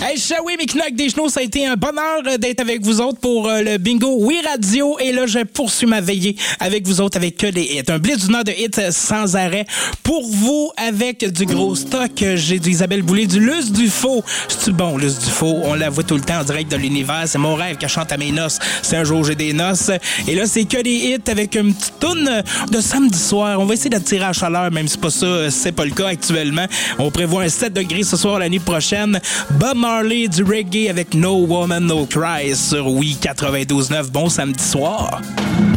Hey, oui, mes Knock des Genoux, ça a été un bonheur d'être avec vous autres pour le bingo Oui Radio. Et là, je poursuis ma veillée avec vous autres avec que des hits. Un blitz d'une heure de hits sans arrêt pour vous avec du gros stock. J'ai du Isabelle Boulay, du Luce du Faux. C'est-tu bon, Luce du Faux? On la voit tout le temps en direct de l'univers. C'est mon rêve qu'elle chante à mes noces. C'est un jour j'ai des noces. Et là, c'est que des hits avec une petite toune de samedi soir. On va essayer d'attirer à chaleur, même si c'est pas ça, c'est pas le cas actuellement. On prévoit un 7 degrés ce soir l'année prochaine. Bob Marley, du reggae avec No Woman No Cry sur Oui 92.9. Bon samedi soir.